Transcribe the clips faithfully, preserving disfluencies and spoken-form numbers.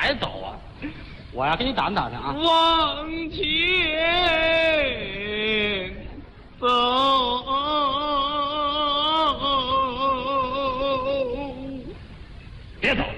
还走啊？我呀，给你打听打听啊。 往前走， 别走，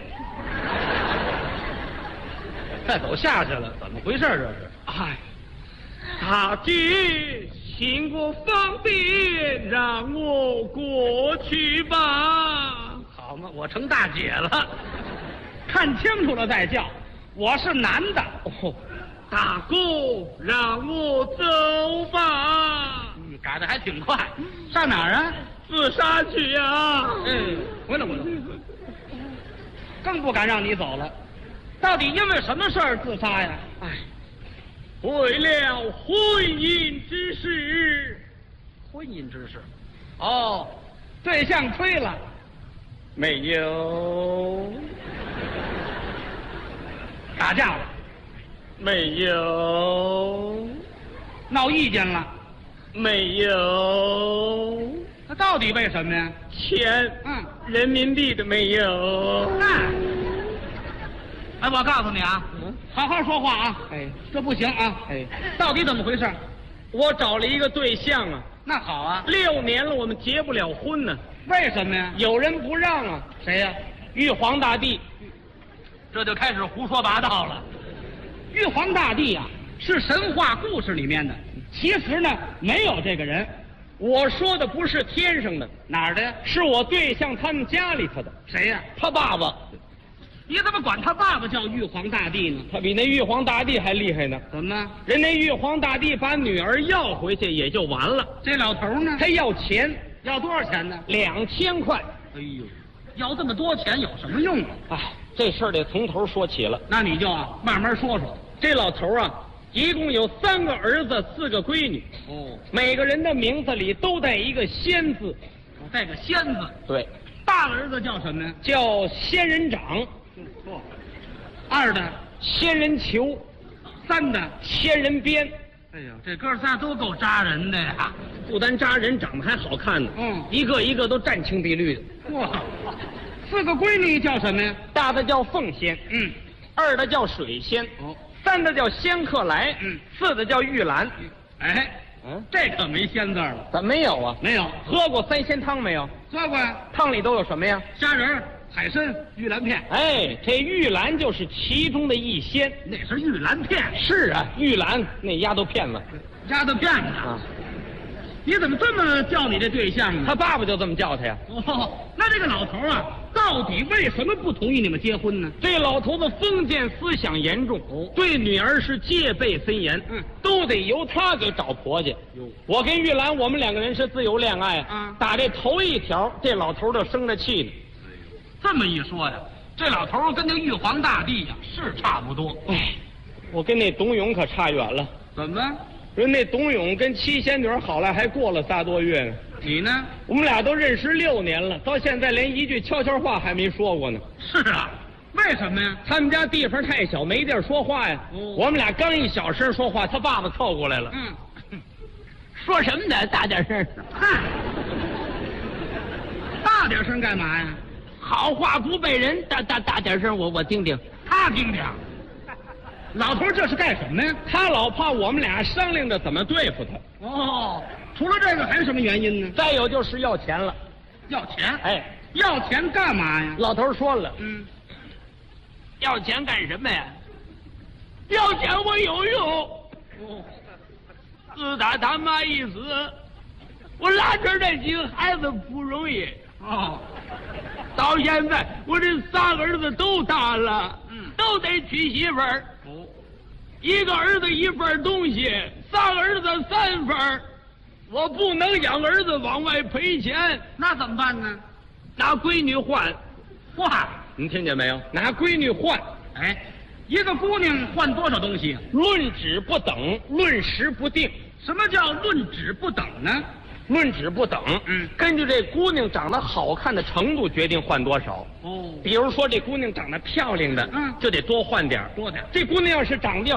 再走下去了，怎么回事这是？ 哎，大姐，请我方便，让我过去吧。 好嘛，我成大姐了，看清楚了再叫。我是男的。 哦，大哥，让我走吧。 嗯，改的还挺快。上哪儿啊？ 自杀去呀！ 嗯，回来回来。更不敢让你走了。到底因为什么事儿自杀呀？ 哎，为了婚姻之事。 婚姻之事。哦，对象吹了。 没有。 打架了。 没有。 闹意见了。 没有。 那到底为什么呀？ 钱。 嗯， 人民币的没有。 那，哎，我告诉你啊， 嗯， 好好说话啊。 哎， 这不行啊。 哎， 到底怎么回事？ 我找了一个对象啊， 那好啊。 六年了，我们结不了婚呢。 为什么呀？ 有人不让啊。 谁呀？ 玉皇大帝。 这就开始胡说八道了。玉皇大帝呀、啊，是神话故事里面的，其实呢没有这个人。 我说的不是天上的， 哪儿的呀？ 是我对象他们家里头的。 谁呀？ 他爸爸。 你怎么管他爸爸叫玉皇大帝呢？ 他比那玉皇大帝还厉害呢。 怎么？ 人那玉皇大帝把女儿要回去也就完了， 这老头呢？ 他要钱。 要多少钱呢？ 两千块。 哎呦，要这么多钱有什么用啊？ 哎，这事儿得从头说起了。 那你就啊慢慢说说。 这老头啊，一共有三个儿子，四个闺女。 哦， 每个人的名字里都带一个仙字。 带个仙字。 对。 大儿子叫什么呀？ 叫仙人掌。 错。二的仙人球。 三的仙人鞭。 哎呦，这哥仨都够扎人的呀！ 不单扎人，长得还好看呢。 嗯， 一个一个都湛青碧绿的。 哇，四个闺女叫什么呀？ 大的叫凤仙。 嗯。 二的叫水仙。 哦。 三的叫仙客来。 嗯。 四的叫玉兰。 哎， 嗯， 这可没仙字了。 怎么没有啊？ 没有。 喝过三鲜汤没有？ 喝过呀。 汤里都有什么呀？ 虾仁、海参、玉兰片。 哎，这玉兰就是其中的一仙。 那是玉兰片。 是啊，玉兰那丫头片子。 丫头片子啊！你怎么这么叫你这对象呢？ 他爸爸就这么叫他呀。 哦，那这个老头啊，到底为什么不同意你们结婚呢？ 这老头子封建思想严重， 哦， 对女儿是戒备森严， 嗯， 都得由他给找婆家。我跟玉兰，我们两个人是自由恋爱啊。 打这头一条，这老头就生着气呢。 这么一说呀，这老头跟那玉皇大帝呀是差不多。 哎，我跟那董永可差远了。 怎么？ 人那董永跟七仙女好了，还过了仨多月呢。 你呢？ 我们俩都认识六年了，到现在连一句悄悄话还没说过呢。 是啊，为什么呀？ 他们家地方太小，没地儿说话呀。 哦， 我们俩刚一小声说话，他爸爸凑过来了。 嗯， 说什么呢？大点声。 嗨，大点声干嘛呀？ 好话不背人，大大大点声，我我听听。 他听听。老头这是干什么呀？ 他老怕我们俩商量着怎么对付他。 哦，除了这个还有什么原因呢？ 再有就是要钱了。 要钱？ 哎， 要钱干嘛呀？ 老头说了， 嗯， 要钱干什么呀？要钱我有用。 哦， 自打他妈一死，我拉扯这几个孩子不容易。 哦， 到现在我这仨个儿子都大了， 嗯， 都得娶媳妇儿。 哦， 一个儿子一份东西，仨个儿子三份，我不能养儿子往外赔钱。 那怎么办呢？ 拿闺女换。 换？ 您听见没有？拿闺女换。 哎，一个姑娘换多少东西？ 论质不等，论时不定。 什么叫论质不等呢？ 论质不等， 嗯， 根据这姑娘长得好看的程度决定换多少。 哦， 比如说这姑娘长得漂亮的， 嗯， 就得多换点多点。 这姑娘要是长得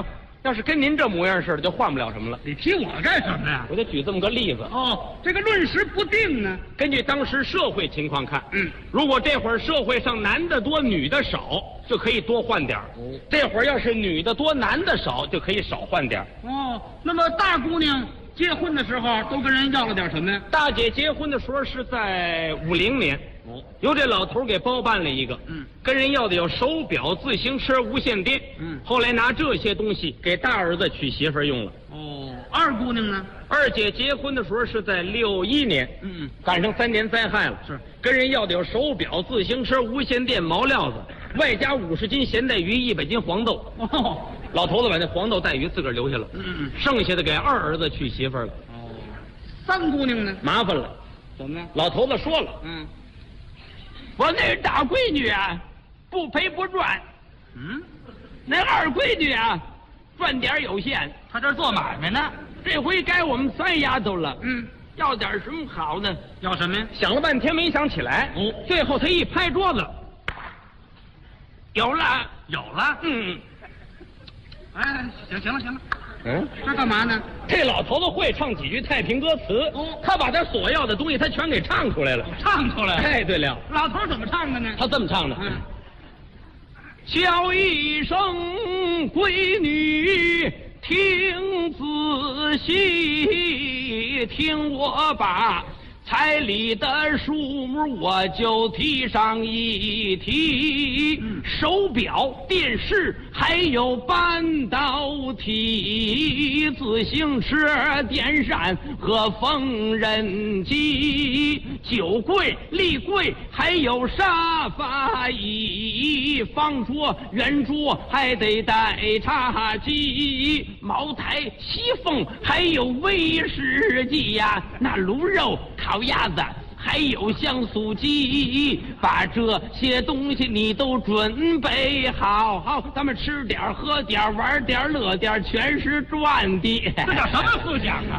要是跟您这模样似的，就换不了什么了。 你提我干什么呀？ 我就举这么个例子。 哦，这个论时不定呢。 根据当时社会情况看， 嗯， 如果这会儿社会上男的多女的少，就可以多换点儿。 哦， 这会儿要是女的多男的少，就可以少换点儿。 哦，那么大姑娘结婚的时候都跟人要了点什么呀？ 大姐结婚的时候是在五零年， 哦， 由这老头给包办了一个， 嗯， 跟人要的有手表、自行车、无线电， 嗯， 后来拿这些东西给大儿子娶媳妇儿用了。 哦，二姑娘呢？ 二姐结婚的时候是在六一年， 嗯， 赶上三年灾害了， 是跟人要的有手表、自行车、无线电、毛料子，外加五十斤咸带鱼、一百斤黄豆。 哦， 老头子把那黄豆带鱼自个儿留下了， 嗯嗯， 剩下的给二儿子娶媳妇儿了。 哦，三姑娘呢？ 麻烦了， 怎么了？ 老头子说了， 嗯我那大闺女啊，不赔不赚， 嗯， 那二闺女啊，赚点有限。 他这儿做买卖呢。 这回该我们三丫头了， 嗯， 要点什么好呢？ 要什么呀？ 想了半天没想起来。 哦， 最后他一拍桌子，有了， 有了。 嗯哎，行行了行了， 嗯， 这干嘛呢？ 这老头子会唱几句太平歌词， 哦他把他所要的东西他全给唱出来了。 唱出来了。 哎，对了， 老头儿怎么唱的呢？ 他这么唱的。 嗯， 叫一声闺女，听仔细，听我把彩礼的数目我就提上一提， 嗯手表、电视还有半导体、自行车、电扇和缝纫机、酒柜、立柜还有沙发椅、方桌、圆桌还得带茶几、茅台、西风还有威士忌呀、那卤肉、烤鸭子还有香酥鸡，把这些东西你都准备好，好，咱们吃点儿喝点儿玩点儿乐点儿，全是赚的。 这叫什么思想啊？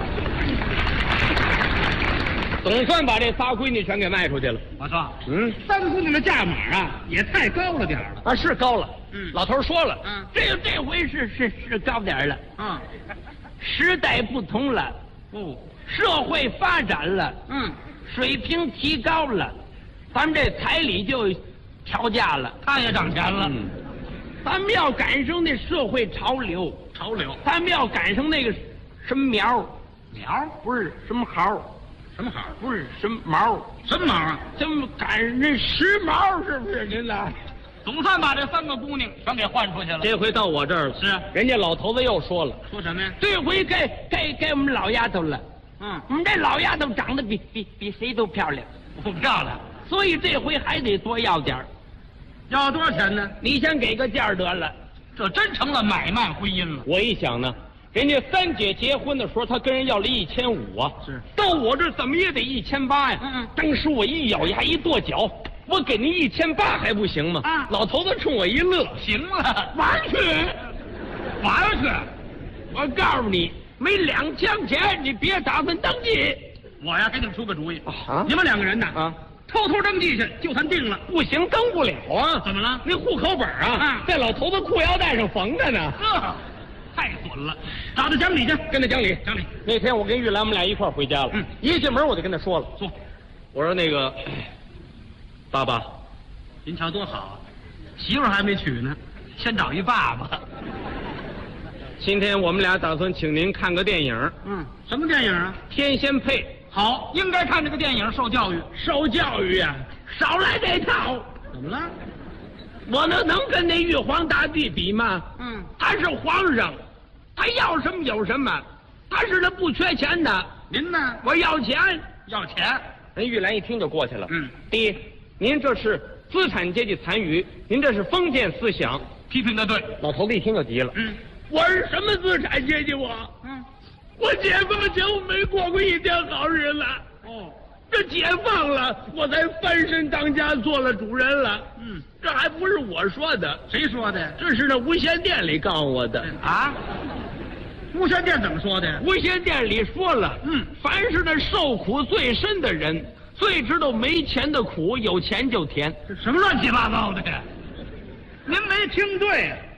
总算把这仨闺女全给卖出去了。 我说， 嗯， 三姑娘的价码啊，也太高了点儿了。 啊，是高了。 嗯老头说了， 嗯这这回是是是高点儿了， 嗯， 时代不同了， 哦， 社会发展了， 嗯， 水平提高了，咱们这彩礼就调价了。 他也涨钱了。 嗯，咱们要赶上那社会潮流， 潮流咱们要赶上那个什么苗儿， 苗儿不是什么毫儿， 什么好？ 不是什么毛儿， 什么毛啊？ 这么赶上那时髦，是不是您呢？ 总算把这三个姑娘全给换出去了。 这回到我这儿了， 是人家老头子又说了， 说什么呀？ 这回该该该我们老丫头了。 嗯， 我们这老丫头长得比比比谁都漂亮， 不漂亮。 所以这回还得多要点儿。 要多少钱呢？ 你先给个价儿得了。 这真成了买卖婚姻了。 我一想呢，人家三姐结婚的时候，她跟人要了一千五啊， 是到我这怎么也得一千八呀。 嗯嗯当时我一咬牙一跺脚，我给您一千八还不行吗？ 啊老头子冲我一乐， 行了， 玩去！ 玩去！ 我告诉你，没两枪钱，你别打算登记。 我呀，给你们出个主意。 啊你们两个人呐， 啊， 偷偷登记去，就算定了。 不行，登不了啊！ 怎么了？ 那户口本啊， 啊在老头子裤腰带上缝着呢。 呵，太损了！找他讲理去。 跟他讲理， 讲理。 那天我跟玉兰我们俩一块儿回家了， 嗯一进门我就跟他说了， 说， 我说那个，爸爸， 您瞧多好啊，媳妇儿还没娶呢，先找一爸爸。 今天我们俩打算请您看个电影， 嗯，什么电影啊？ 天仙配。 好，应该看这个电影，受教育。 受教育呀、少来这套！ 怎么了？ 我能能跟那玉皇大帝比吗？ 嗯， 他是皇上，他要什么有什么，他是他不缺钱的。 您呢？ 我要钱。 要钱。 人玉兰一听就过去了。 嗯， 第一，您这是资产阶级残余，您这是封建思想。 批评的对。 老头子一听就急了。 嗯我是什么资产阶级？我嗯， 我解放前我没过过一天好日子。 哦， 这解放了，我才翻身当家，做了主人了。 嗯， 这还不是我说的， 谁说的？ 这是那无线电里告诉我的。 啊？无线电怎么说的？ 无线电里说了， 嗯， 凡是那受苦最深的人，最知道没钱的苦，有钱就甜。 这什么乱七八糟的呀？您没听对，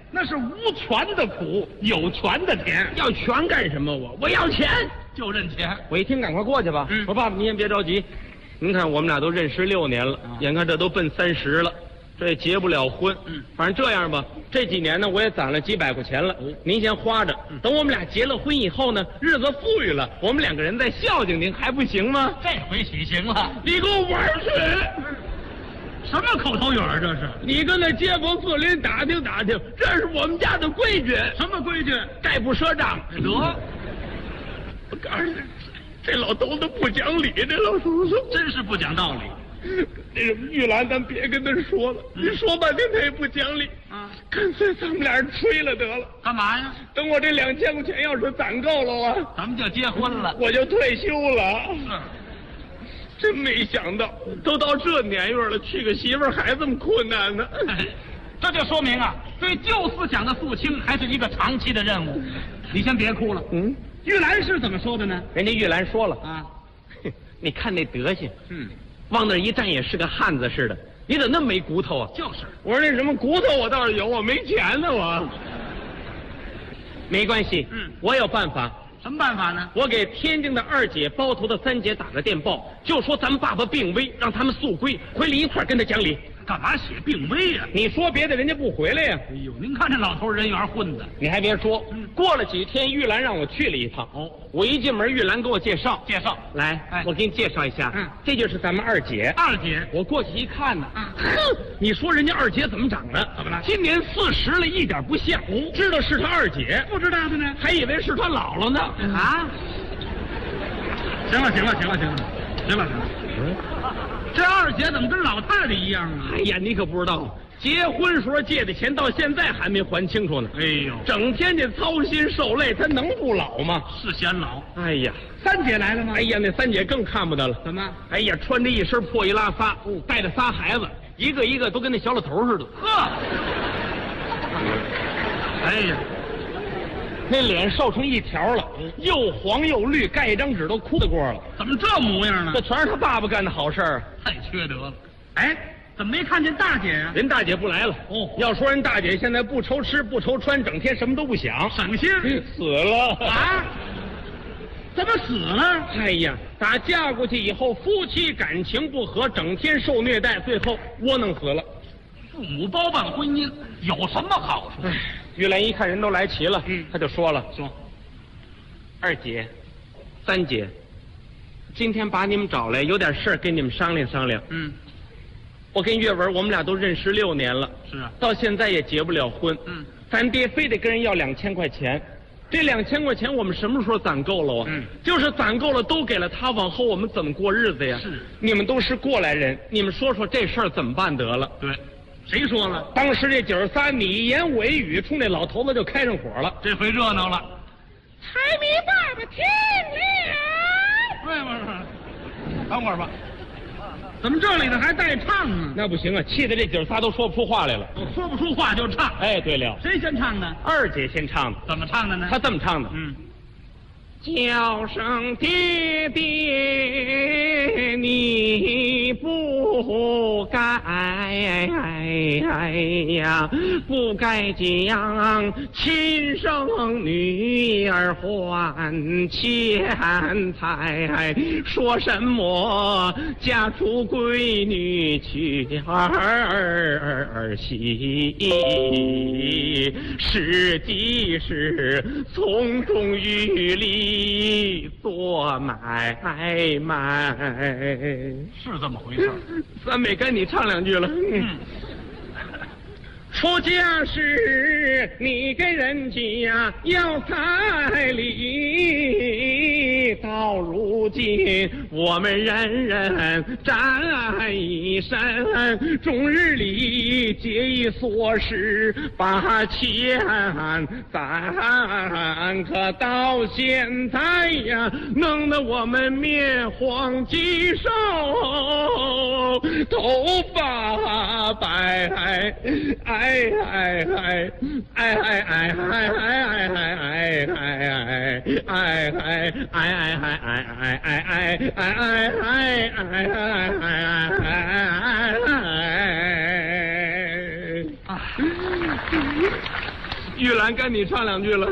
那是无权的苦，有权的甜。 要权干什么？我我要钱， 就认钱。 我一听，赶快过去吧。 嗯， 我说爸爸，您先别着急，您看我们俩都认识六年了，啊、眼看这都奔三十了。这也结不了婚，嗯，反正这样吧，这几年呢，我也攒了几百块钱了，哦、您先花着，嗯、等我们俩结了婚以后呢，日子富裕了，我们两个人再孝敬您，还不行吗？ 这回起行了， 你给我玩去！ 什么口头语儿这是？ 你跟那街坊四邻打听打听，这是我们家的规矩。 什么规矩？ 概不赊账。 得， 我告诉你，这老头子不讲理，这老头子真是不讲道理。 这什么玉兰，咱别跟他说了，你、嗯、说半天他也不讲理啊！干脆咱们俩人吹了得了。 干嘛呀？ 等我这两千块钱要是攒够了啊， 咱们就结婚了， 我就退休了。 是， 真没想到，都到这年月了，娶个媳妇儿还这么困难呢。 这就说明啊，对旧思想的肃清还是一个长期的任务。你先别哭了。嗯，玉兰是怎么说的呢？ 人家玉兰说了啊， 你看那德行， 嗯。 往那一站也是个汉子似的，你怎么那么没骨头啊？ 就是， 我说那什么骨头我倒是有，我没钱呢我。没关系，嗯，我有办法。 什么办法呢？ 我给天津的二姐、包头的三姐打个电报，就说咱们爸爸病危，让他们速归，回来一块儿跟他讲理。 干嘛写病危呀、啊？ 你说别的，人家不回来呀、 啊。哎呦，您看这老头人缘混的。 你还别说，嗯、过了几天，玉兰让我去了一趟。哦，我一进门，玉兰给我介绍， 介绍， 来， 哎、 我给你介绍一下，嗯，这就是咱们二姐。 二姐， 我过去一看呢，啊、哼，你说人家二姐怎么长的？ 怎么了？ 今年四十了，一点不像。哦，知道是他二姐， 不知道的呢， 还以为是他姥姥呢。 啊！行了，行了，行了，行了，行了，行了。嗯。这二姐怎么跟老太太一样啊？ 哎呀，你可不知道，结婚时候借的钱到现在还没还清楚呢。 哎呦， 整天的操心受累，她能不老吗？ 是显老。 哎呀， 三姐来了吗？ 哎呀，那三姐更看不得了。 怎么？ 哎呀，穿着一身破衣拉撒，哦、带着仨孩子，一个一个都跟那小老头似的。 呵，哎呀， 那脸瘦成一条了，又黄又绿，盖一张纸都哭得过了。 怎么这模样呢？ 这全是他爸爸干的好事儿， 太缺德了。哎，怎么没看见大姐呀、啊？ 人大姐不来了。哦，要说人大姐现在不愁吃不愁穿，整天什么都不想， 省心。 死了啊？怎么死了？ 哎呀，打嫁过去以后，夫妻感情不和，整天受虐待，最后窝囊死了。 父母包办婚姻有什么好处？ 玉兰一看人都来齐了，嗯，他就说了， 说， 二姐、三姐，今天把你们找来，有点事儿跟你们商量商量。 嗯， 我跟月文我们俩都认识六年了， 是啊， 到现在也结不了婚。 嗯， 咱爹非得跟人要两千块钱，这两千块钱我们什么时候攒够了啊？ 嗯， 就是攒够了都给了他，往后我们怎么过日子呀？ 是， 你们都是过来人，你们说说这事儿怎么办得了？ 对。谁说了？ 当时这姐儿仨你言我一语，冲那老头子就开上火了。 这回热闹了， 财迷爸爸听了。 对吗？等会儿吧，怎么这里头还带唱呢？ 那不行啊，气得这姐儿仨都说不出话来了。 我说不出话就唱。 哎，对了， 谁先唱的？ 二姐先唱的。 怎么唱的呢？ 她这么唱的。 嗯。 叫声爹爹，你不该呀，不该将亲生女儿还钱财，说什么嫁出闺女娶儿媳，实际是从中渔利。做买卖是这么回事。 三妹该你唱两句了。嗯，出家时你给人家要彩礼，到如今我们人人沾一身，终日里节衣缩食把钱攒，可到现在呀，弄得我们面黄肌瘦，头发白，哎哎哎哎哎哎哎哎哎哎哎哎哎哎哎玉兰跟你唱两句了。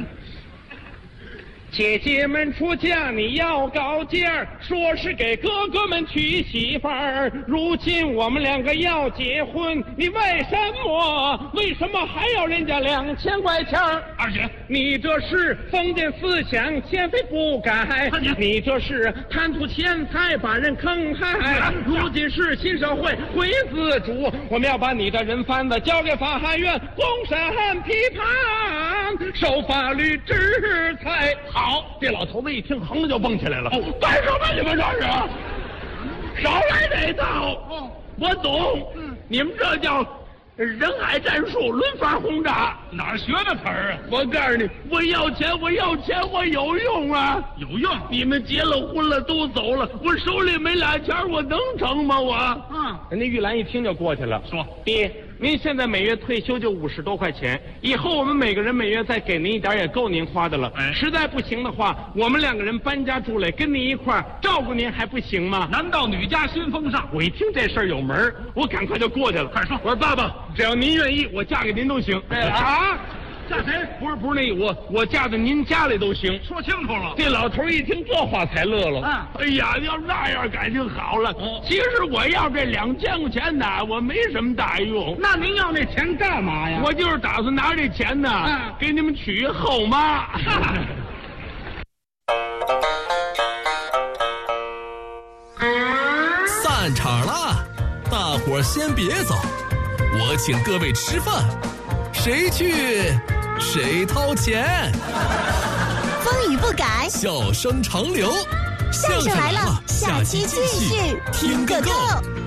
姐姐们出嫁你要高价儿，说是给哥哥们娶媳妇儿。如今我们两个要结婚，你为什么为什么还要人家两千块钱儿？ 二姐， 你这是封建思想，千非不改。你这是贪图钱财，把人坑害。如今是新社会，会自主，我们要把你的人贩子交给法院公审批判，受法律制裁。好，这老头子一听，横着就蹦起来了。哦，干什么？你们这是？少来这套！哦，我懂。嗯，你们这叫人海战术，轮番轰炸。 哪儿学的词儿啊？ 我告诉你，我要钱，我要钱，我有用啊！ 有用？ 你们结了婚了，都走了，我手里没俩钱，我能成吗？我。 嗯。 人家玉兰一听就过去了， 说：“ 爹，您现在每月退休就五十多块钱，以后我们每个人每月再给您一点，也够您花的了。 哎， 实在不行的话，我们两个人搬家住来，跟您一块儿照顾您，还不行吗？ 难道女家新风尚？” 我一听这事儿有门儿，我赶快就过去了。 快说！ 我说爸爸，只要您愿意，我嫁给您都行。 对了啊， 嫁谁？ 不是不是那我我嫁到您家里都行。 说清楚了。 这老头一听这话才乐了。 啊， 哎呀，要那样感情好了。 哦， 其实我要这两千块钱呢，我没什么大用。 那您要那钱干嘛呀？ 我就是打算拿这钱呢， 啊， 给你们娶一后妈。 散场了，大伙儿先别走，我请各位吃饭，谁去谁掏钱。 风雨不改， 笑声长流， 相声来了，下期继续听个够。